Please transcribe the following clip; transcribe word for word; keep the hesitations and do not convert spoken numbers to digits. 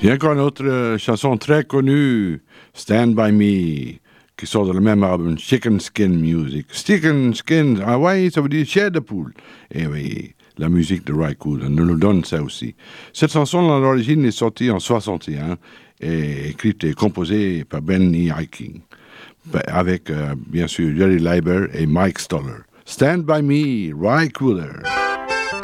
Il y a encore une autre euh, chanson très connue, Stand By Me, qui sort de le même album, Chicken Skin Music. Chicken Skin, ah ouais, ça veut dire chair de poule. Et oui, la musique de Ry Cooder nous donne ça aussi. Cette chanson, à l'origine, est sortie en soixante et un, et écrite et composée par Benny Hiking, avec, euh, bien sûr, Jerry Leiber et Mike Stoller. Stand By Me, Ry Cooder.